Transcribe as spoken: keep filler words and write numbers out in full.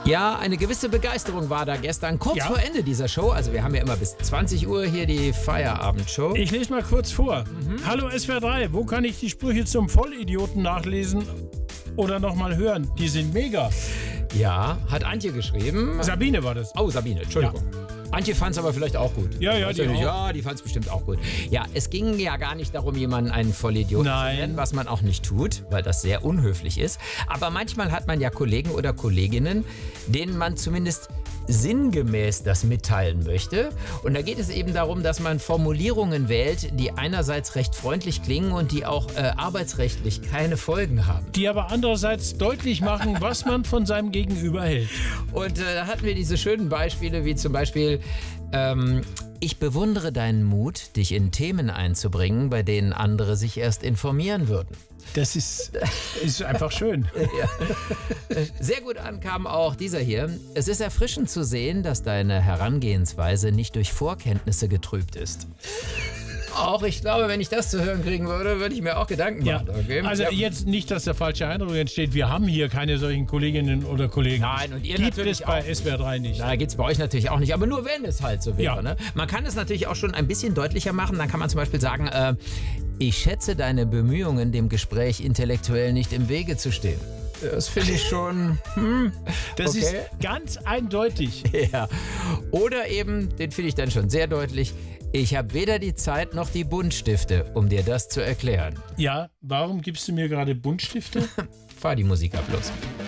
Ja, eine gewisse Begeisterung war da gestern, kurz Ja. vor Ende dieser Show. Also wir haben ja immer bis zwanzig Uhr hier die Feierabendshow. Ich lese mal kurz vor. Mhm. Hallo S W R drei, wo kann ich die Sprüche zum Vollidioten nachlesen oder nochmal hören? Die sind mega. Ja, hat Antje geschrieben. Sabine war das. Oh, Sabine, Entschuldigung. Antje fand es aber vielleicht auch gut. Ja, ja, Weiß die nicht. auch. Ja, die fand es bestimmt auch gut. Ja, es ging ja gar nicht darum, jemanden einen Vollidioten Nein. zu nennen, was man auch nicht tut, weil das sehr unhöflich ist. Aber manchmal hat man ja Kollegen oder Kolleginnen, denen man zumindest sinngemäß das mitteilen möchte. Und da geht es eben darum, dass man Formulierungen wählt, die einerseits recht freundlich klingen und die auch äh, arbeitsrechtlich keine Folgen haben. Die aber andererseits deutlich machen, was man von seinem Gegenüber hält. Und äh, da hatten wir diese schönen Beispiele, wie zum Beispiel, ähm, ich bewundere deinen Mut, dich in Themen einzubringen, bei denen andere sich erst informieren würden. Das ist, ist einfach schön. Sehr gut ankam auch dieser hier. Es ist erfrischend zu sehen, dass deine Herangehensweise nicht durch Vorkenntnisse getrübt ist. Auch ich glaube, wenn ich das zu hören kriegen würde, würde ich mir auch Gedanken Ja. machen. Okay? Also Ja. jetzt nicht, dass der falsche Eindruck entsteht. Wir haben hier keine solchen Kolleginnen oder Kollegen. Nein, und ihr Gibt natürlich es bei auch S W R drei nicht. Da gibt es bei euch natürlich auch nicht, aber nur wenn es halt so wäre. Ja. Ne? Man kann es natürlich auch schon ein bisschen deutlicher machen. Dann kann man zum Beispiel sagen, äh, ich schätze deine Bemühungen, dem Gespräch intellektuell nicht im Wege zu stehen. Das finde ich schon... Hm, Das okay. ist ganz eindeutig. Ja. Oder eben, den finde ich dann schon sehr deutlich, ich habe weder die Zeit noch die Buntstifte, um dir das zu erklären. Ja, warum gibst du mir gerade Buntstifte? Fahr die Musik ab, los.